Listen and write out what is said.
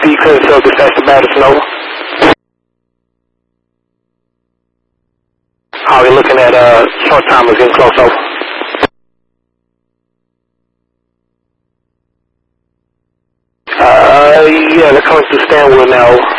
you clear yourself, dispatch to Madison, over. How are we looking at short timers getting close, over? Yeah, they're coming through Stanwood now.